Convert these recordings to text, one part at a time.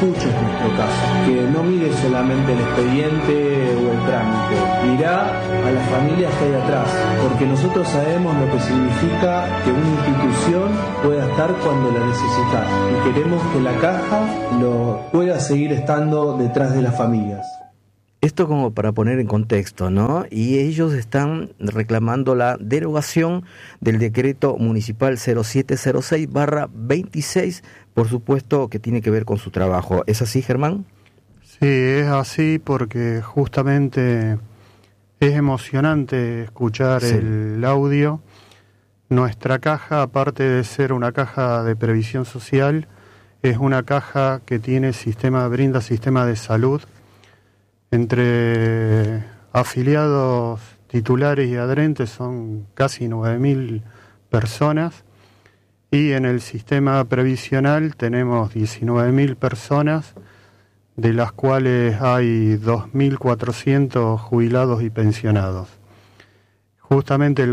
escuches nuestro caso, que no mires solamente el expediente o el trámite, mirá a las familias que hay atrás, porque nosotros sabemos lo que significa que una institución pueda estar cuando la necesitas, y queremos que la caja lo pueda seguir estando detrás de las familias. Esto como para poner en contexto, ¿no? Y ellos están reclamando la derogación del decreto municipal 0706/26, por supuesto que tiene que ver con su trabajo. ¿Es así, Germán? Sí, es así porque justamente es emocionante escuchar el audio. Nuestra caja, aparte de ser una caja de previsión social, es una caja que brinda sistema de salud. Entre afiliados, titulares y adherentes son casi 9.000 personas, y en el sistema previsional tenemos 19.000 personas, de las cuales hay 2.400 jubilados y pensionados. Justamente el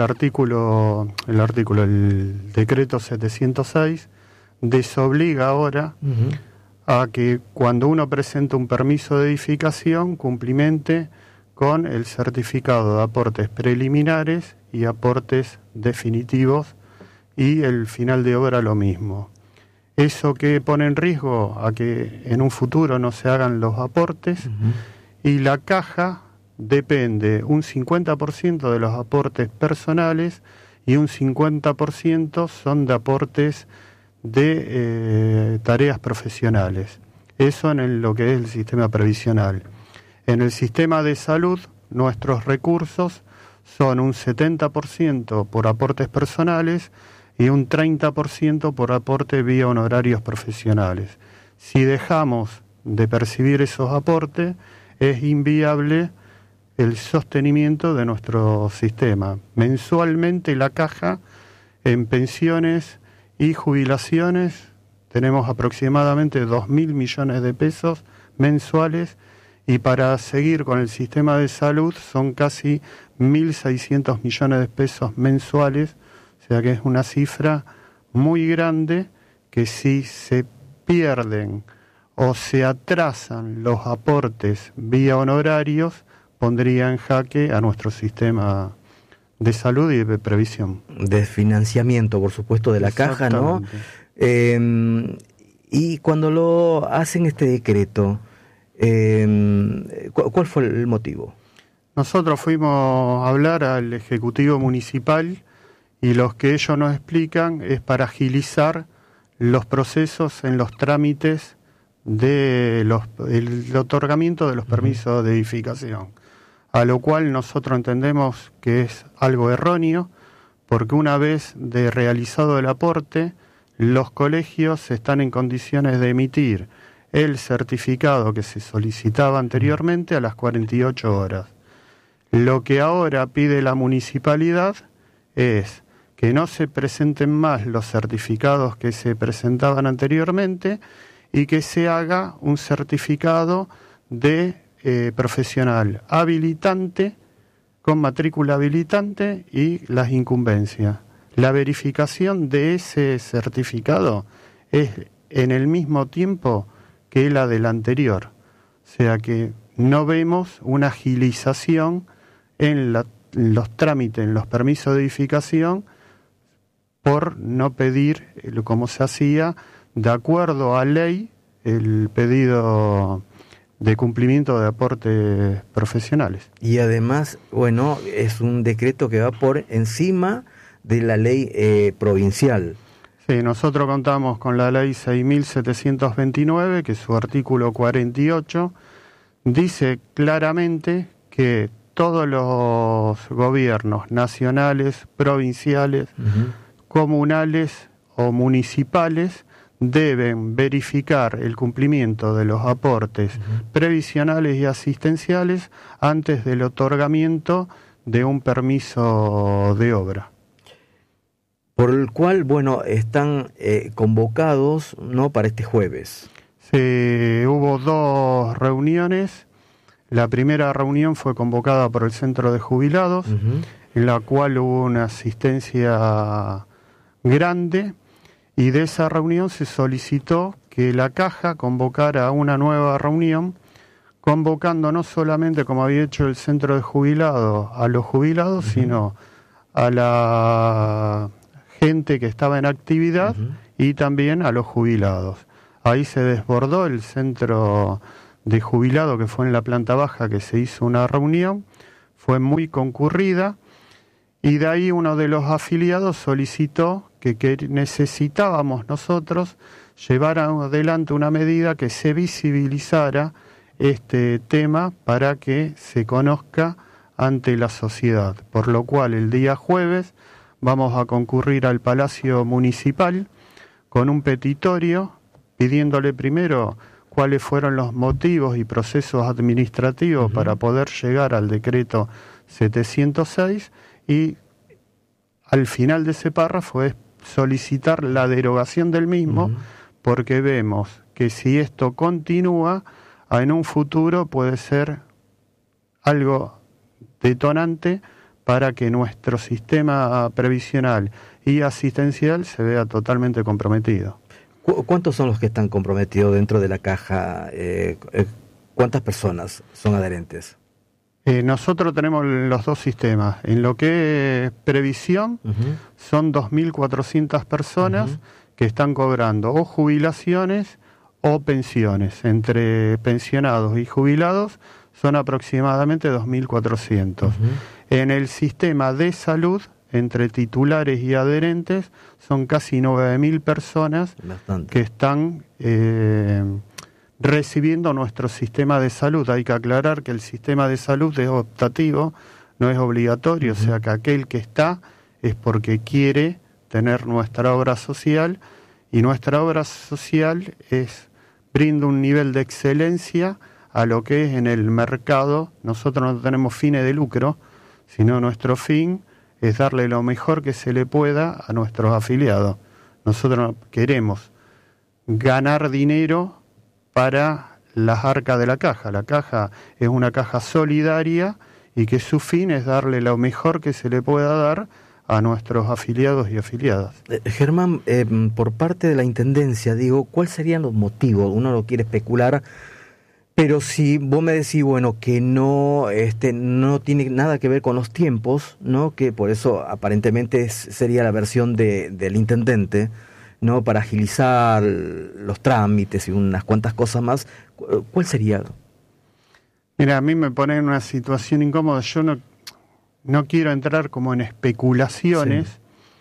decreto 706 desobliga ahora a que cuando uno presenta un permiso de edificación cumplimente con el certificado de aportes preliminares y aportes definitivos, y el final de obra lo mismo. Eso que pone en riesgo a que en un futuro no se hagan los aportes, y la caja depende un 50% de los aportes personales y un 50% son de aportes de tareas profesionales. Eso en lo que es el sistema previsional. En el sistema de salud, nuestros recursos son un 70% por aportes personales y un 30% por aporte vía honorarios profesionales. Si dejamos de percibir esos aportes, es inviable el sostenimiento de nuestro sistema. Mensualmente la caja en pensiones y jubilaciones tenemos aproximadamente 2.000 millones de pesos mensuales, y para seguir con el sistema de salud son casi 1.600 millones de pesos mensuales, o sea que es una cifra muy grande que si se pierden o se atrasan los aportes vía honorarios, pondría en jaque a nuestro sistema de salud y de previsión. De financiamiento, por supuesto, de la caja, ¿no? Y cuando lo hacen este decreto, ¿cuál fue el motivo? Nosotros fuimos a hablar al Ejecutivo Municipal, y lo que ellos nos explican es para agilizar los procesos en los trámites de el otorgamiento de los permisos de edificación, a lo cual nosotros entendemos que es algo erróneo, porque una vez de realizado el aporte, los colegios están en condiciones de emitir el certificado que se solicitaba anteriormente a las 48 horas. Lo que ahora pide la municipalidad es que no se presenten más los certificados que se presentaban anteriormente y que se haga un certificado de profesional habilitante, con matrícula habilitante y las incumbencias. La verificación de ese certificado es en el mismo tiempo que la del anterior, o sea que no vemos una agilización en los trámites, en los permisos de edificación, por no pedir, como se hacía, de acuerdo a ley, el pedido de cumplimiento de aportes profesionales. Y además, bueno, es un decreto que va por encima de la ley provincial. Sí, nosotros contamos con la ley 6.729, que su artículo 48 dice claramente que todos los gobiernos nacionales, provinciales, comunales o municipales deben verificar el cumplimiento de los aportes previsionales y asistenciales antes del otorgamiento de un permiso de obra. Por el cual, bueno, están convocados, ¿no?, para este jueves. Sí, hubo 2 reuniones. La primera reunión fue convocada por el Centro de Jubilados, en la cual hubo una asistencia grande, y de esa reunión se solicitó que la Caja convocara a una nueva reunión, convocando no solamente, como había hecho el centro de jubilados, a los jubilados, sino a la gente que estaba en actividad y también a los jubilados. Ahí se desbordó el centro de jubilados, que fue en la planta baja, que se hizo una reunión, fue muy concurrida, y de ahí uno de los afiliados solicitó que necesitábamos nosotros llevar adelante una medida que se visibilizara este tema para que se conozca ante la sociedad, por lo cual el día jueves vamos a concurrir al Palacio Municipal con un petitorio pidiéndole primero cuáles fueron los motivos y procesos administrativos para poder llegar al decreto 706, y al final de ese párrafo es solicitar la derogación del mismo, porque vemos que si esto continúa, en un futuro puede ser algo detonante para que nuestro sistema previsional y asistencial se vea totalmente comprometido. ¿Cuántos son los que están comprometidos dentro de la Caja? ¿Cuántas personas son adherentes? Nosotros tenemos los dos sistemas. En lo que es previsión, son 2.400 personas que están cobrando o jubilaciones o pensiones. Entre pensionados y jubilados son aproximadamente 2.400. En el sistema de salud, entre titulares y adherentes, son casi 9.000 personas que están recibiendo nuestro sistema de salud. Hay que aclarar que el sistema de salud es optativo, no es obligatorio, o sea que aquel que está es porque quiere tener nuestra obra social, y nuestra obra social brinda un nivel de excelencia a lo que es en el mercado. Nosotros no tenemos fines de lucro, sino nuestro fin es darle lo mejor que se le pueda a nuestros afiliados. Nosotros queremos ganar dinero para las arcas de la Caja. La Caja es una caja solidaria y que su fin es darle lo mejor que se le pueda dar a nuestros afiliados y afiliadas. Germán, por parte de la Intendencia, digo, ¿cuáles serían los motivos? Uno no quiere especular, pero si vos me decís, bueno, que no tiene nada que ver con los tiempos, ¿no? Que por eso aparentemente sería la versión del intendente, ¿no? Para agilizar los trámites y unas cuantas cosas más. ¿Cuál sería? Mira, a mí me pone en una situación incómoda. Yo no quiero entrar como en especulaciones,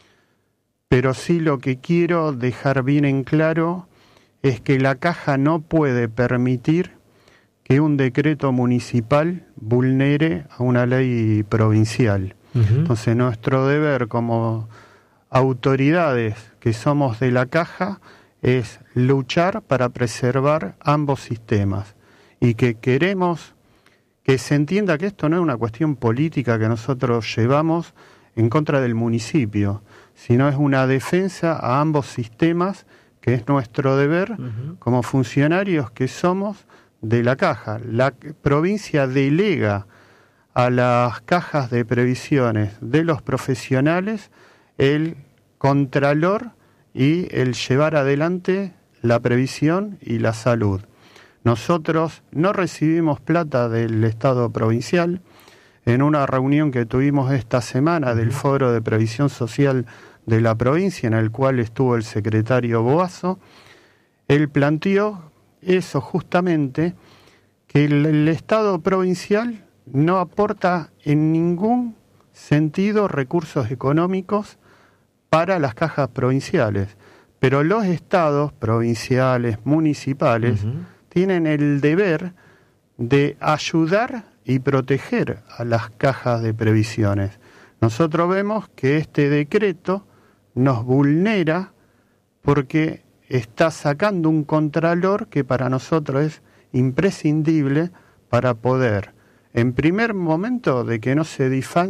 pero sí lo que quiero dejar bien en claro es que la Caja no puede permitir que un decreto municipal vulnere a una ley provincial. Entonces, nuestro deber como autoridades que somos de la Caja es luchar para preservar ambos sistemas, y que queremos que se entienda que esto no es una cuestión política que nosotros llevamos en contra del municipio, sino es una defensa a ambos sistemas, que es nuestro deber como funcionarios que somos de la Caja. La provincia delega a las cajas de previsiones de los profesionales el contralor y el llevar adelante la previsión y la salud. Nosotros no recibimos plata del Estado provincial. En una reunión que tuvimos esta semana del Foro de Previsión Social de la provincia, en el cual estuvo el secretario Boazo, él planteó eso justamente, que el Estado provincial no aporta en ningún sentido recursos económicos para las cajas provinciales, pero los estados provinciales, municipales, tienen el deber de ayudar y proteger a las cajas de previsiones. Nosotros vemos que este decreto nos vulnera porque está sacando un contralor que para nosotros es imprescindible para poder, en primer momento, de que no se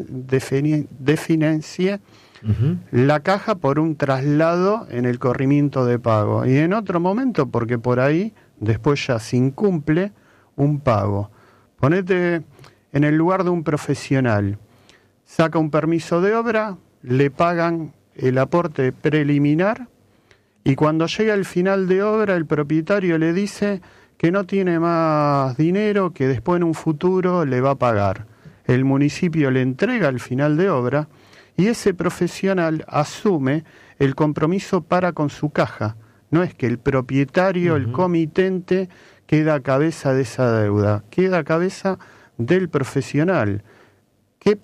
definancie la caja por un traslado en el corrimiento de pago, y en otro momento porque por ahí después ya se incumple un pago. Ponete en el lugar de un profesional, saca un permiso de obra, le pagan el aporte preliminar, Y cuando llega el final de obra, el propietario le dice que no tiene más dinero, que después en un futuro le va a pagar. El municipio le entrega el final de obra y ese profesional asume el compromiso para con su caja. No es que el propietario, el comitente, queda a cabeza de esa deuda, queda a cabeza del profesional.